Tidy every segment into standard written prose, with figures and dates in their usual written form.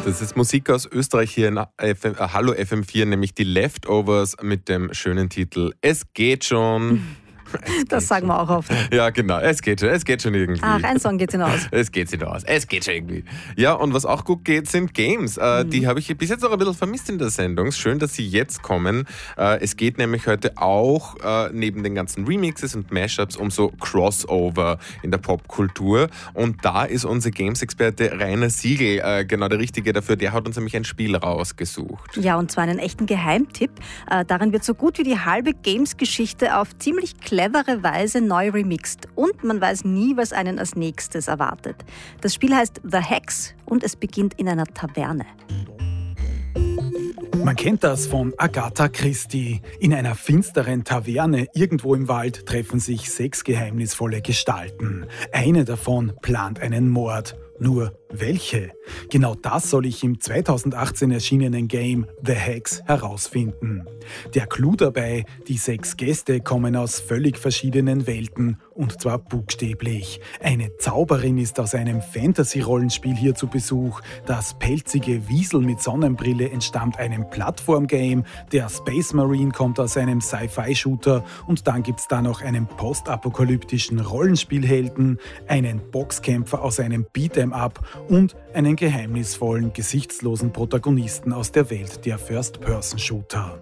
Das ist Musik aus Österreich hier in Hallo FM4, nämlich die Leftovers mit dem schönen Titel Es geht schon. Das sagen wir auch oft. Ja, genau. Es geht schon irgendwie. Ach, ein Song geht hinaus. Es geht hinaus. Es geht schon irgendwie. Ja, und was auch gut geht, sind Games. Die habe ich bis jetzt auch ein bisschen vermisst in der Sendung. Schön, dass sie jetzt kommen. Es geht nämlich heute auch neben den ganzen Remixes und Mashups um so Crossover in der Popkultur. Und da ist unser Games-Experte Rainer Siegel genau der Richtige dafür. Der hat uns nämlich ein Spiel rausgesucht. Ja, und zwar einen echten Geheimtipp. Darin wird so gut wie die halbe Games-Geschichte auf ziemlich clevere Weise neu remixt. Und man weiß nie, was einen als nächstes erwartet. Das Spiel heißt The Hex und es beginnt in einer Taverne. Man kennt das von Agatha Christie. In einer finsteren Taverne irgendwo im Wald treffen sich 6 geheimnisvolle Gestalten. Eine davon plant einen Mord. Nur welche? Genau das soll ich im 2018 erschienenen Game The Hex herausfinden. Der Clou dabei, die 6 Gäste kommen aus völlig verschiedenen Welten und zwar buchstäblich. Eine Zauberin ist aus einem Fantasy-Rollenspiel hier zu Besuch. Das pelzige Wiesel mit Sonnenbrille entstammt einem Plattform-Game. Der Space Marine kommt aus einem Sci-Fi-Shooter und dann gibt's da noch einen postapokalyptischen Rollenspielhelden, einen Boxkämpfer aus einem Beat'em-up und einen geheimnisvollen, gesichtslosen Protagonisten aus der Welt der First-Person-Shooter.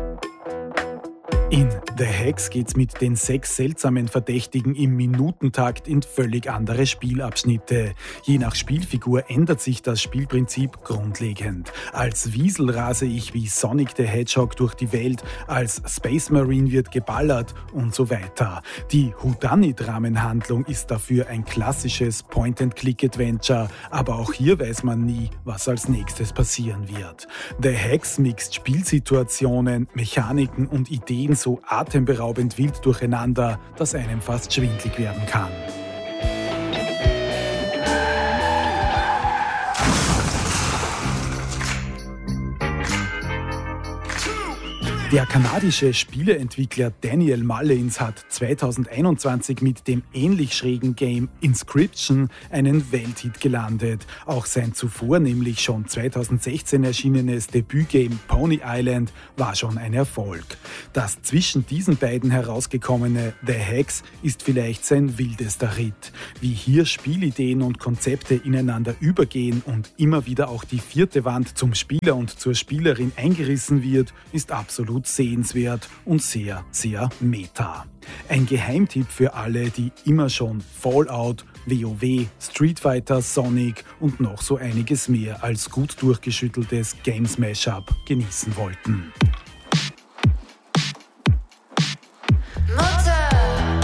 In The Hex geht's mit den 6 seltsamen Verdächtigen im Minutentakt in völlig andere Spielabschnitte. Je nach Spielfigur ändert sich das Spielprinzip grundlegend. Als Wiesel rase ich wie Sonic the Hedgehog durch die Welt, als Space Marine wird geballert und so weiter. Die Whodunit-Rahmenhandlung ist dafür ein klassisches Point-and-Click-Adventure, aber auch hier weiß man nie, was als nächstes passieren wird. The Hex mixt Spielsituationen, Mechaniken und Ideen so atemberaubend wild durcheinander, dass einem fast schwindlig werden kann. Der kanadische Spieleentwickler Daniel Mullins hat 2021 mit dem ähnlich schrägen Game Inscription einen Welthit gelandet. Auch sein zuvor, nämlich schon 2016 erschienenes Debütgame Pony Island, war schon ein Erfolg. Das zwischen diesen beiden herausgekommene The Hex ist vielleicht sein wildester Ritt. Wie hier Spielideen und Konzepte ineinander übergehen und immer wieder auch die 4. Wand zum Spieler und zur Spielerin eingerissen wird, ist absolut sehenswert und sehr, sehr meta. Ein Geheimtipp für alle, die immer schon Fallout, WoW, Street Fighter, Sonic und noch so einiges mehr als gut durchgeschütteltes Games-Mashup genießen wollten.